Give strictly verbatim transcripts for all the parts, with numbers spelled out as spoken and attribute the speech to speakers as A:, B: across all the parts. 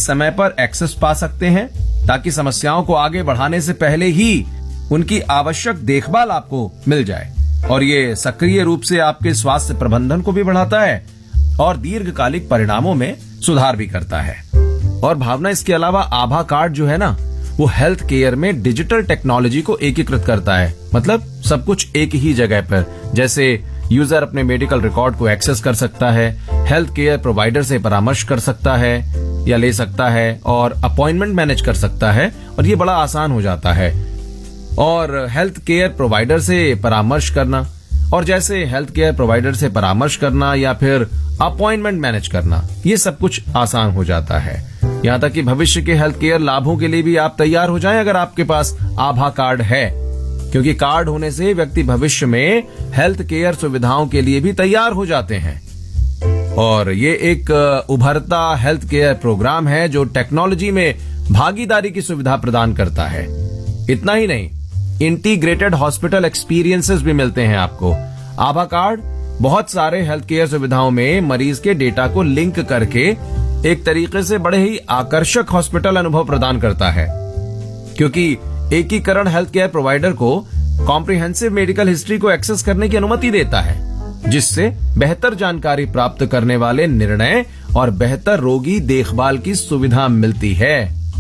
A: समय पर एक्सेस पा सकते हैं ताकि समस्याओं को आगे बढ़ाने से पहले ही उनकी आवश्यक देखभाल आपको मिल जाए। और ये सक्रिय रूप से आपके स्वास्थ्य प्रबंधन को भी बढ़ाता है और दीर्घकालिक परिणामों में सुधार भी करता है। और भावना, इसके अलावा आभा कार्ड जो है ना, वो हेल्थ केयर में डिजिटल टेक्नोलॉजी को एकीकृत करता है। मतलब सब कुछ एक ही जगह पर, जैसे यूजर अपने मेडिकल रिकॉर्ड को एक्सेस कर सकता है, हेल्थ केयर प्रोवाइडर से परामर्श कर सकता है या ले सकता है, और अपॉइंटमेंट मैनेज कर सकता है, और ये बड़ा आसान हो जाता है। और हेल्थ केयर प्रोवाइडर से परामर्श करना, और जैसे हेल्थ केयर प्रोवाइडर से परामर्श करना या फिर अपॉइंटमेंट मैनेज करना, ये सब कुछ आसान हो जाता है। यहाँ तक कि भविष्य के हेल्थ केयर लाभों के लिए भी आप तैयार हो जाएं अगर आपके पास आभा कार्ड है, क्योंकि कार्ड होने से व्यक्ति भविष्य में हेल्थ केयर सुविधाओं के लिए भी तैयार हो जाते हैं। और ये एक उभरता हेल्थ केयर प्रोग्राम है जो टेक्नोलॉजी में भागीदारी की सुविधा प्रदान करता है। इतना ही नहीं, इंटीग्रेटेड हॉस्पिटल एक्सपीरियंसेस भी मिलते हैं आपको। आभा कार्ड बहुत सारे हेल्थ केयर सुविधाओं में मरीज के डेटा को लिंक करके एक तरीके से बड़े ही आकर्षक हॉस्पिटल अनुभव प्रदान करता है, क्योंकि एकीकरण हेल्थ केयर प्रोवाइडर को कॉम्प्रिहेंसिव मेडिकल हिस्ट्री को एक्सेस करने की अनुमति देता है, जिससे बेहतर जानकारी प्राप्त करने वाले निर्णय और बेहतर रोगी देखभाल की सुविधा मिलती है।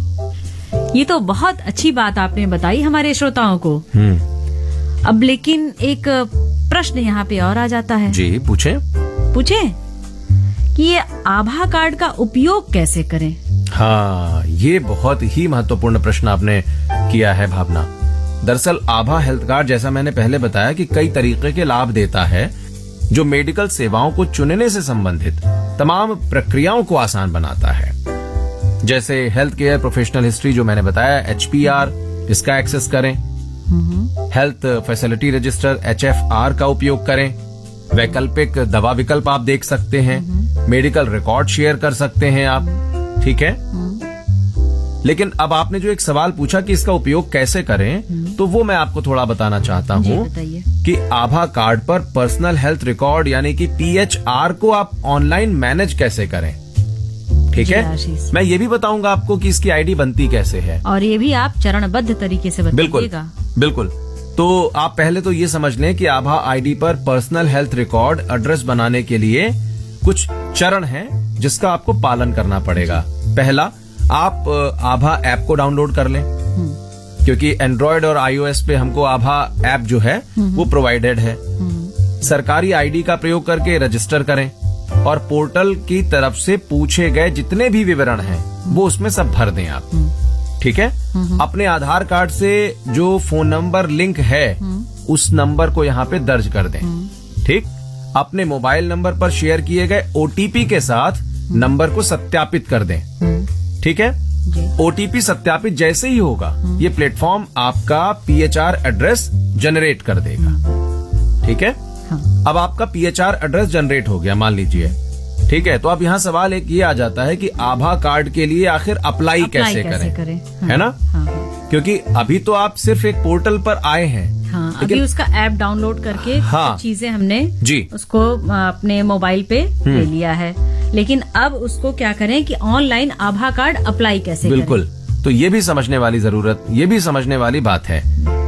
B: ये तो बहुत अच्छी बात आपने बताई हमारे श्रोताओं को। अब लेकिन एक प्रश्न यहाँ पे और आ जाता है।
A: जी, पूछें।
B: पूछें कि ये आभा कार्ड का उपयोग कैसे करें?
A: हाँ, ये बहुत ही महत्वपूर्ण प्रश्न आपने किया है भावना। दरअसल आभा हेल्थ कार्ड, जैसा मैंने पहले बताया, कि कई तरीके के लाभ देता है जो मेडिकल सेवाओं को चुनने से संबंधित तमाम प्रक्रियाओं को आसान बनाता है। जैसे हेल्थ केयर प्रोफेशनल हिस्ट्री जो मैंने बताया, एच पी आर, इसका एक्सेस करें। Health facility register H F R का उपयोग करें। वैकल्पिक दवा विकल्प आप देख सकते हैं। मेडिकल रिकॉर्ड शेयर कर सकते हैं आप। ठीक है। लेकिन अब आपने जो एक सवाल पूछा कि इसका उपयोग कैसे करें, तो वो मैं आपको थोड़ा बताना चाहता हूँ कि आभा कार्ड पर पर्सनल हेल्थ रिकॉर्ड यानी कि पी एच आर को आप ऑनलाइन मैनेज कैसे करें। ठीक है। मैं ये भी बताऊंगा आपको कि इसकी आईडी बनती कैसे है,
B: और ये भी आप चरणबद्ध तरीके से बताइएगा।
A: बिल्कुल बिल्कुल। तो आप पहले तो ये समझ लें कि आभा आईडी पर पर्सनल हेल्थ रिकॉर्ड एड्रेस बनाने के लिए कुछ चरण हैं जिसका आपको पालन करना पड़ेगा। पहला, आप आभा ऐप को डाउनलोड कर लें, क्योंकि एंड्रॉयड और आईओएस पे हमको आभा ऐप जो है वो प्रोवाइडेड है। सरकारी आईडी का प्रयोग करके रजिस्टर करें और पोर्टल की तरफ से पूछे गए जितने भी विवरण हैं वो उसमें सब भर दें आप। ठीक है। अपने आधार कार्ड से जो फोन नंबर लिंक है उस नंबर को यहाँ पे दर्ज कर दें। ठीक। अपने मोबाइल नंबर पर शेयर किए गए ओटीपी के साथ नंबर को सत्यापित कर दें। ठीक है। ओटीपी सत्यापित जैसे ही होगा, ये प्लेटफॉर्म आपका पीएचआर एड्रेस जनरेट कर देगा। ठीक है। अब आपका पीएचआर एड्रेस जनरेट हो गया, मान लीजिए। ठीक है। तो अब यहाँ सवाल एक ये आ जाता है कि आभा कार्ड के लिए आखिर अप्लाई कैसे, कैसे करें, करें? हाँ, है ना। हाँ, क्योंकि अभी तो आप सिर्फ एक पोर्टल पर आए हैं।
B: हाँ, अभी उसका ऐप डाउनलोड करके हाँ, चीजें हमने
A: जी
B: उसको अपने मोबाइल पे ले लिया है, लेकिन अब उसको क्या करें कि ऑनलाइन आभा कार्ड अप्लाई कैसे करें?
A: बिल्कुल। तो ये भी समझने वाली जरूरत, ये भी समझने वाली बात है।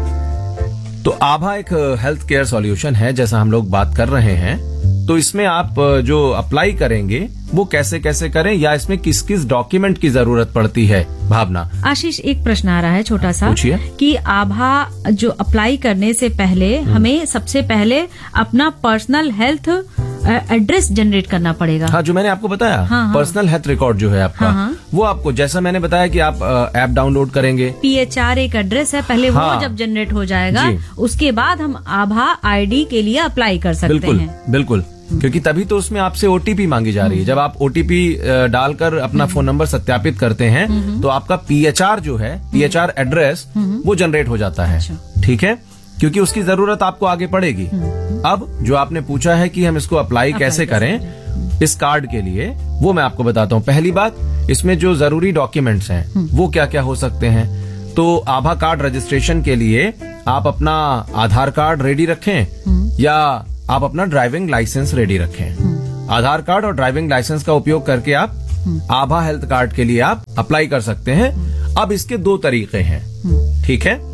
A: तो आभा एक हेल्थ केयर सॉल्यूशन है, जैसा हम लोग बात कर रहे हैं। तो इसमें आप जो अप्लाई करेंगे वो कैसे कैसे करें, या इसमें किस किस डॉक्यूमेंट की जरूरत पड़ती है भावना?
B: आशीष, एक प्रश्न आ रहा है छोटा सा।
A: पूछिए। कि
B: आभा जो अप्लाई करने से पहले हमें सबसे पहले अपना पर्सनल हेल्थ एड्रेस जनरेट करना पड़ेगा।
A: हाँ, जो मैंने आपको बताया। हाँ, पर्सनल हेल्थ रिकॉर्ड जो है आपका, हाँ, वो आपको, जैसा मैंने बताया कि आप ऐप डाउनलोड करेंगे।
B: पीएचआर एक एड्रेस है, पहले हाँ, वो जब जनरेट हो जाएगा उसके बाद हम आभा आईडी के लिए अप्लाई कर सकते
A: बिल्कुल,
B: हैं।
A: बिल्कुल। क्योंकि तभी तो उसमें आपसे ओटीपी मांगी जा रही है। जब आप ओटीपी डालकर अपना फोन नंबर सत्यापित करते हैं तो आपका पीएचआर जो है, पीएचआर एड्रेस, वो जनरेट हो जाता है। ठीक है। क्योंकि उसकी जरूरत आपको आगे पड़ेगी। अब जो आपने पूछा है कि हम इसको अप्लाई कैसे करें इस कार्ड के लिए, वो मैं आपको बताता हूँ। पहली बात, इसमें जो जरूरी डॉक्यूमेंट्स हैं वो क्या क्या हो सकते हैं। तो आभा कार्ड रजिस्ट्रेशन के लिए आप अपना आधार कार्ड रेडी रखें या आप अपना ड्राइविंग लाइसेंस रेडी रखें। आधार कार्ड और ड्राइविंग लाइसेंस का उपयोग करके आप आभा हेल्थ कार्ड के लिए आप अप्लाई कर सकते हैं। अब इसके दो तरीके हैं, ठीक है।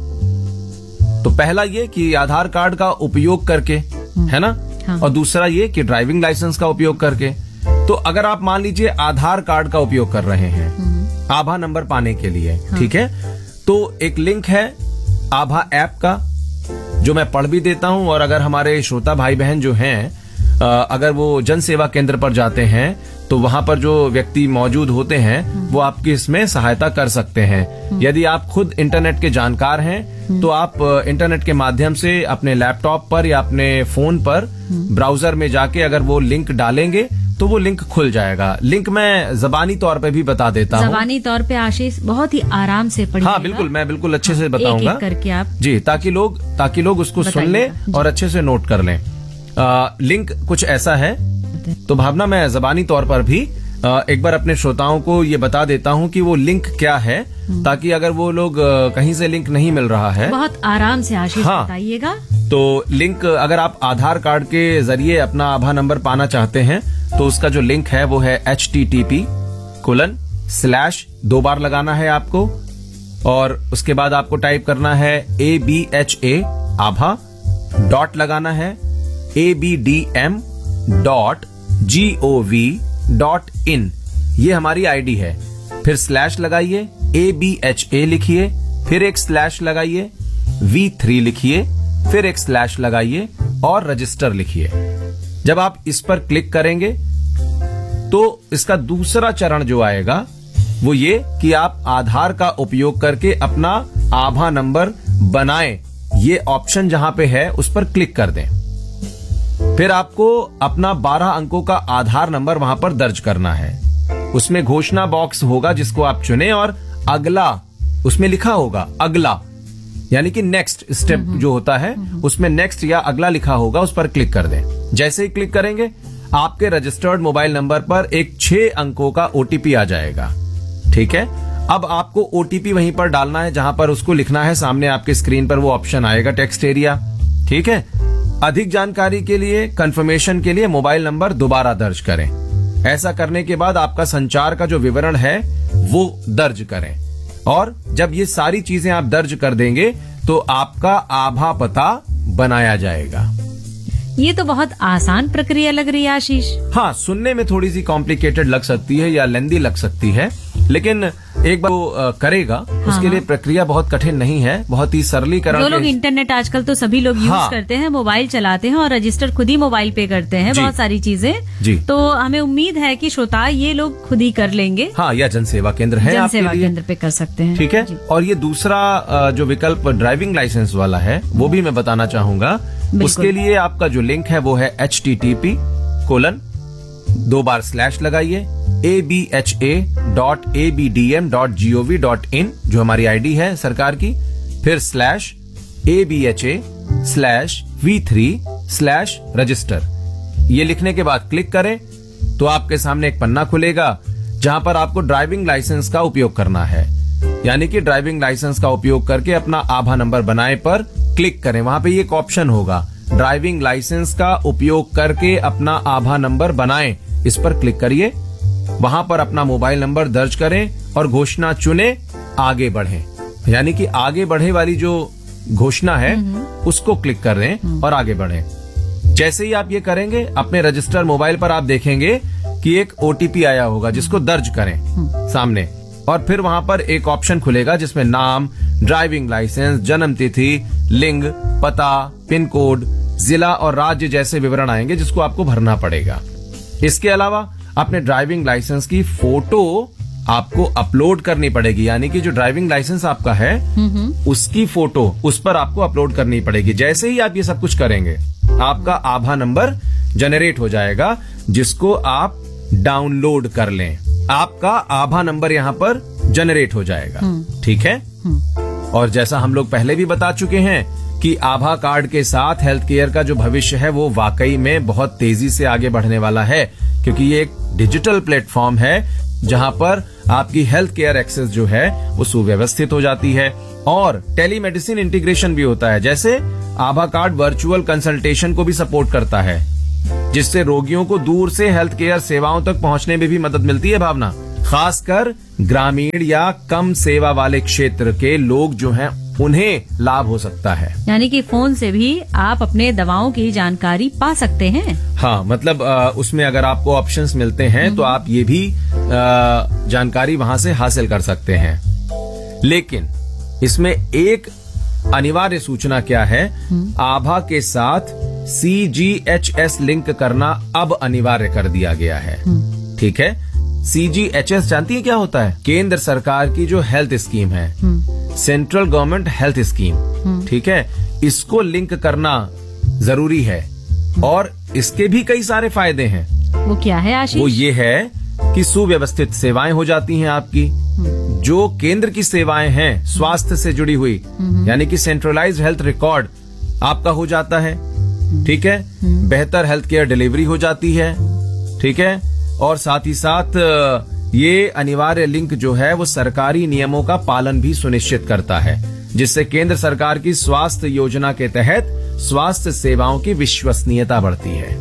A: तो पहला ये कि आधार कार्ड का उपयोग करके, है ना,
B: हाँ।
A: और दूसरा ये कि ड्राइविंग लाइसेंस का उपयोग करके। तो अगर आप मान लीजिए आधार कार्ड का उपयोग कर रहे हैं आभा नंबर पाने के लिए,
B: हाँ।
A: ठीक है, तो एक लिंक है आभा ऐप का जो मैं पढ़ भी देता हूं, और अगर हमारे श्रोता भाई बहन जो हैं अगर वो जन सेवा केंद्र पर जाते हैं तो वहां पर जो व्यक्ति मौजूद होते हैं वो आपकी इसमें सहायता कर सकते हैं। यदि आप खुद इंटरनेट के जानकार हैं तो आप इंटरनेट के माध्यम से अपने लैपटॉप पर या अपने फोन पर ब्राउजर में जाके अगर वो लिंक डालेंगे तो वो लिंक खुल जाएगा। लिंक मैं जबानी तौर पे भी बता देता हूँ।
B: जबानी तौर पे आशीष बहुत ही आराम से पढ़िएगा।
A: हाँ बिल्कुल, मैं बिल्कुल अच्छे से बताऊंगा
B: एक एक करके आप
A: जी, ताकि लोग ताकि लोग उसको सुन लें और अच्छे से नोट कर लें। आ, लिंक कुछ ऐसा है। तो भावना, मैं जबानी तौर पर भी आ, एक बार अपने श्रोताओं को ये बता देता हूँ कि वो लिंक क्या है, ताकि अगर वो लोग आ, कहीं से लिंक नहीं मिल रहा है,
B: बहुत आराम से आशीष
A: हाँ।
B: बताइएगा।
A: तो लिंक, अगर आप आधार कार्ड के जरिए अपना आभा नंबर पाना चाहते हैं तो उसका जो लिंक है वो है H T T P colon slash दो बार लगाना है आपको, और उसके बाद आपको टाइप करना है A B H A Abha, dot लगाना है A B D M dot G O V dot in, ये हमारी आईडी है। फिर स्लैश लगाइए, ए बी एच ए लिखिए, फिर एक स्लैश लगाइए, वी थ्री लिखिए, फिर एक स्लैश लगाइए और रजिस्टर लिखिए। जब आप इस पर क्लिक करेंगे तो इसका दूसरा चरण जो आएगा वो ये कि आप आधार का उपयोग करके अपना आभा नंबर बनाएं। ये ऑप्शन जहां पे है उस पर क्लिक कर दें। फिर आपको अपना बारह अंकों का आधार नंबर वहां पर दर्ज करना है। उसमें घोषणा बॉक्स होगा जिसको आप चुनें, और अगला उसमें लिखा होगा अगला, यानी कि नेक्स्ट स्टेप जो होता है उसमें नेक्स्ट या अगला लिखा होगा, उस पर क्लिक कर दें। जैसे ही क्लिक करेंगे आपके रजिस्टर्ड मोबाइल नंबर पर एक छह अंकों का ओटीपी आ जाएगा, ठीक है। अब आपको ओटीपी वहीं पर डालना है जहां पर उसको लिखना है। सामने आपके स्क्रीन पर वो ऑप्शन आएगा टेक्स्ट एरिया, ठीक है। अधिक जानकारी के लिए, कंफर्मेशन के लिए मोबाइल नंबर दोबारा दर्ज करें। ऐसा करने के बाद आपका संचार का जो विवरण है वो दर्ज करें, और जब ये सारी चीजें आप दर्ज कर देंगे तो आपका आभा पता बनाया जाएगा।
B: ये तो बहुत आसान प्रक्रिया लग रही है आशीष।
A: हाँ, सुनने में थोड़ी सी कॉम्प्लिकेटेड लग सकती है या लेंदी लग सकती है, लेकिन एक बार वो करेगा उसके लिए प्रक्रिया बहुत कठिन नहीं है, बहुत ही सरलीकरण।
B: जो लोग इंटरनेट आजकल तो सभी लोग यूज
A: हाँ।
B: करते हैं, मोबाइल चलाते हैं और रजिस्टर खुद ही मोबाइल पे करते हैं बहुत सारी चीजें
A: जी।
B: तो हमें उम्मीद है कि श्रोता ये लोग खुद ही कर लेंगे।
A: हाँ, या जन सेवा केंद्र है
B: जन
A: आपके
B: सेवा
A: लिए,
B: केंद्र पे कर सकते हैं,
A: ठीक है।
B: जी।
A: और ये दूसरा जो विकल्प ड्राइविंग लाइसेंस वाला है वो भी मैं बताना चाहूंगा। उसके लिए आपका जो लिंक है वो है H T T P colon दो बार स्लैश लगाइए A B H A dot A B D M dot G O V dot in, जो हमारी आईडी है सरकार की, फिर slash A B H A slash we three slash register. ये लिखने के बाद क्लिक करें तो आपके सामने एक पन्ना खुलेगा जहां पर आपको ड्राइविंग लाइसेंस का उपयोग करना है, यानी कि ड्राइविंग लाइसेंस का उपयोग करके अपना आभा नंबर बनाए पर क्लिक करें। वहां पे एक ऑप्शन होगा ड्राइविंग लाइसेंस का उपयोग करके अपना आभा नंबर बनाएं, इस पर क्लिक करिए। वहां पर अपना मोबाइल नंबर दर्ज करें और घोषणा चुने, आगे बढ़ें। यानी कि आगे बढ़े वाली जो घोषणा है उसको क्लिक कर दें और आगे बढ़ें। जैसे ही आप ये करेंगे अपने रजिस्टर मोबाइल पर आप देखेंगे कि एक ओटीपी आया होगा जिसको दर्ज करें सामने, और फिर वहां पर एक ऑप्शन खुलेगा जिसमें नाम, ड्राइविंग लाइसेंस, जन्म तिथि, लिंग, पता, पिन कोड, जिला और राज्य जैसे विवरण आएंगे जिसको आपको भरना पड़ेगा। इसके अलावा अपने ड्राइविंग लाइसेंस की फोटो आपको अपलोड करनी पड़ेगी, यानी कि जो ड्राइविंग लाइसेंस आपका है उसकी फोटो उस पर आपको अपलोड करनी पड़ेगी। जैसे ही आप ये सब कुछ करेंगे आपका आभा नंबर जनरेट हो जाएगा जिसको आप डाउनलोड कर लें। आपका आभा नंबर यहाँ पर जनरेट हो जाएगा, ठीक है। और जैसा हम लोग पहले भी बता चुके हैं कि आभा कार्ड के साथ हेल्थ केयर का जो भविष्य है वो वाकई में बहुत तेजी से आगे बढ़ने वाला है, क्योंकि ये एक डिजिटल प्लेटफॉर्म है जहां पर आपकी हेल्थ केयर एक्सेस जो है वो सुव्यवस्थित हो जाती है, और टेलीमेडिसिन इंटीग्रेशन भी होता है। जैसे आभा कार्ड वर्चुअल कंसल्टेशन को भी सपोर्ट करता है, जिससे रोगियों को दूर से हेल्थ केयर सेवाओं तक पहुंचने में भी मदद मिलती है भावना। खासकर ग्रामीण या कम सेवा वाले क्षेत्र के लोग जो हैं उन्हें लाभ हो सकता है।
B: यानी कि फोन से भी आप अपने दवाओं की जानकारी पा सकते हैं।
A: हाँ, मतलब आ, उसमें अगर आपको ऑप्शंस मिलते हैं तो आप ये भी आ, जानकारी वहां से हासिल कर सकते हैं। लेकिन इसमें एक अनिवार्य सूचना क्या है, आभा के साथ सी जी एच एस लिंक करना अब अनिवार्य कर दिया गया है। ठीक है, सी जी एच एस जानती है क्या होता है? केंद्र सरकार की जो हेल्थ स्कीम है, सेंट्रल गवर्नमेंट हेल्थ स्कीम, ठीक है, इसको लिंक करना जरूरी है और इसके भी कई सारे फायदे हैं।
B: वो क्या है आशीष?
A: वो ये है कि सुव्यवस्थित सेवाएं हो जाती हैं आपकी। जो केंद्र की सेवाएं हैं स्वास्थ्य से जुड़ी हुई, यानी कि सेंट्रलाइज्ड हेल्थ रिकॉर्ड आपका हो जाता है। ठीक है, बेहतर हेल्थ केयर डिलीवरी हो जाती है। ठीक है, और साथ ही साथ ये अनिवार्य लिंक जो है वो सरकारी नियमों का पालन भी सुनिश्चित करता है, जिससे केंद्र सरकार की स्वास्थ्य योजना के तहत स्वास्थ्य सेवाओं की विश्वसनीयता बढ़ती है।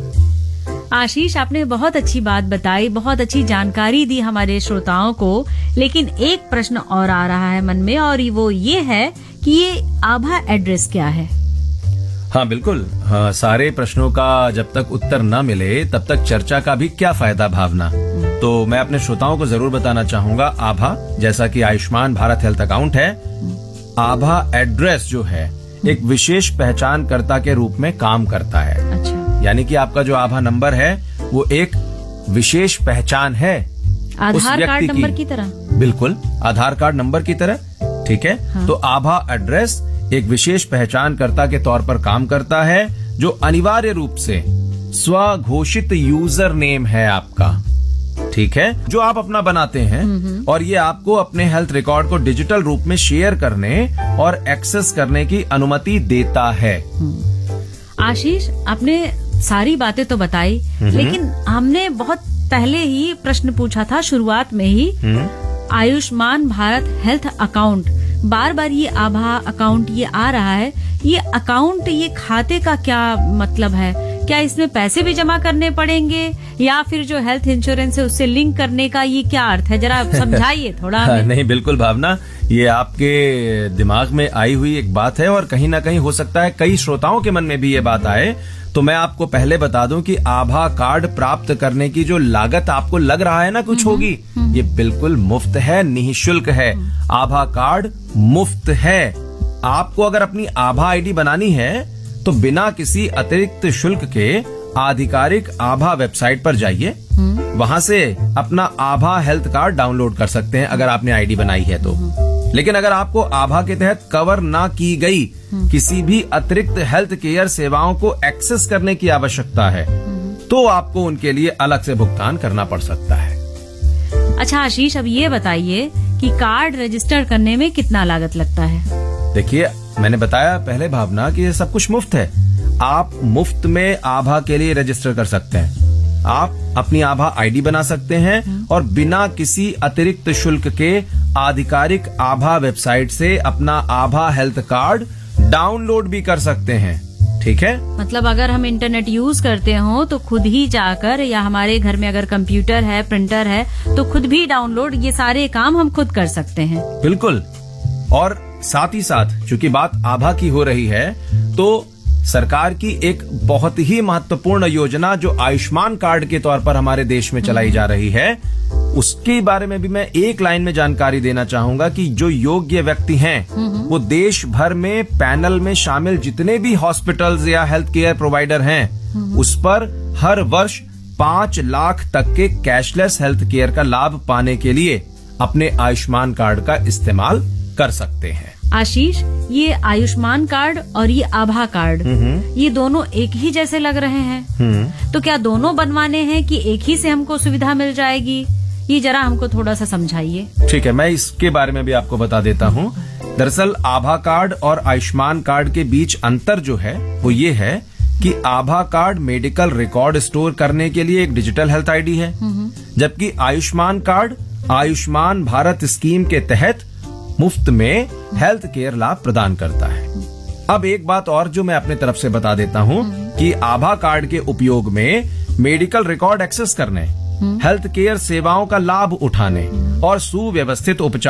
B: आशीष, आपने बहुत अच्छी बात बताई, बहुत अच्छी जानकारी दी हमारे श्रोताओं को। लेकिन एक प्रश्न और आ रहा है मन में, और वो ये है कि ये आभा एड्रेस क्या है?
A: हाँ बिल्कुल, हाँ, सारे प्रश्नों का जब तक उत्तर न मिले तब तक चर्चा का भी क्या फायदा भावना। तो मैं अपने श्रोताओं को जरूर बताना चाहूंगा, आभा जैसा कि आयुष्मान भारत हेल्थ अकाउंट है, आभा एड्रेस जो है एक विशेष पहचानकर्ता के रूप में काम करता है।
B: अच्छा।
A: यानी कि आपका जो आभा नंबर है वो एक विशेष पहचान है
B: आधार कार्ड नंबर की तरह।
A: बिल्कुल, आधार कार्ड नंबर की तरह। ठीक है, हाँ। तो आभा एड्रेस एक विशेष पहचानकर्ता के तौर पर काम करता है, जो अनिवार्य रूप से स्वघोषित यूजर नेम है आपका। ठीक है, जो आप अपना बनाते हैं और ये आपको अपने हेल्थ रिकॉर्ड को डिजिटल रूप में शेयर करने और एक्सेस करने की अनुमति देता है।
B: आशीष, आपने सारी बातें तो बताई, लेकिन हमने बहुत पहले ही प्रश्न पूछा था शुरुआत में ही, आयुष्मान भारत हेल्थ अकाउंट, बार बार ये आभा अकाउंट ये आ रहा है, ये अकाउंट, ये खाते का क्या मतलब है? क्या इसमें पैसे भी जमा करने पड़ेंगे या फिर जो हेल्थ इंश्योरेंस है उससे लिंक करने का ये क्या अर्थ है? जरा समझाइए थोड़ा हमें।
A: नहीं बिल्कुल भावना, ये आपके दिमाग में आई हुई एक बात है और कहीं ना कहीं हो सकता है कई श्रोताओं के मन में भी ये बात आए। तो मैं आपको पहले बता दूं कि आभा कार्ड प्राप्त करने की जो लागत आपको लग रहा है ना कुछ होगी, ये बिल्कुल मुफ्त है, निःशुल्क है। आभा कार्ड मुफ्त है। आपको अगर अपनी आभा आईडी बनानी है तो बिना किसी अतिरिक्त शुल्क के आधिकारिक आभा वेबसाइट पर जाइए, वहां से अपना आभा हेल्थ कार्ड डाउनलोड कर सकते हैं अगर आपने आईडी बनाई है तो। लेकिन अगर आपको आभा के तहत कवर ना की गई किसी भी अतिरिक्त हेल्थ केयर सेवाओं को एक्सेस करने की आवश्यकता है तो आपको उनके लिए अलग से भुगतान करना पड़ सकता है।
B: अच्छा आशीष, अब ये बताइए कि कार्ड रजिस्टर करने में कितना लागत लगता है?
A: देखिए, मैंने बताया पहले भावना कि ये सब कुछ मुफ्त है। आप मुफ्त में आभा के लिए रजिस्टर कर सकते हैं। आप अपनी आभा आईडी बना सकते हैं और बिना किसी अतिरिक्त शुल्क के आधिकारिक आभा वेबसाइट से अपना आभा हेल्थ कार्ड डाउनलोड भी कर सकते हैं। ठीक है,
B: मतलब अगर हम इंटरनेट यूज करते हो तो खुद ही जाकर, या हमारे घर में अगर कंप्यूटर है, प्रिंटर है, तो खुद भी डाउनलोड, ये सारे काम हम खुद कर सकते हैं।
A: बिल्कुल। और साथ ही साथ चूंकि बात आभा की हो रही है तो सरकार की एक बहुत ही महत्वपूर्ण योजना जो आयुष्मान कार्ड के तौर पर हमारे देश में चलाई जा रही है, उसके बारे में भी मैं एक लाइन में जानकारी देना चाहूंगा कि जो योग्य व्यक्ति हैं वो देश भर में पैनल में शामिल जितने भी हॉस्पिटल्स या हेल्थ केयर प्रोवाइडर हैं उस पर हर वर्ष पांच लाख तक के कैशलेस हेल्थ केयर का लाभ पाने के लिए अपने आयुष्मान कार्ड का इस्तेमाल कर सकते हैं।
B: आशीष, ये आयुष्मान कार्ड और ये आभा कार्ड, ये दोनों एक ही जैसे लग रहे हैं, तो क्या दोनों बनवाने हैं कि एक ही से हमको सुविधा मिल जाएगी? ये जरा हमको थोड़ा सा समझाइए। ठीक
A: है, मैं इसके बारे में भी आपको बता देता हूँ। दरअसल आभा कार्ड और आयुष्मान कार्ड के बीच अंतर जो है वो ये है कि आभा कार्ड मेडिकल रिकॉर्ड स्टोर करने के लिए एक डिजिटल हेल्थ आईडी है, जबकि आयुष्मान कार्ड आयुष्मान भारत स्कीम के तहत मुफ्त में हेल्थ केयर लाभ प्रदान करता है। अब एक बात और जो मैं अपने तरफ से बता देता हूँ कि आभा कार्ड के उपयोग में मेडिकल रिकॉर्ड एक्सेस करने, हेल्थ केयर सेवाओं का लाभ उठाने और सुव्यवस्थित उपचार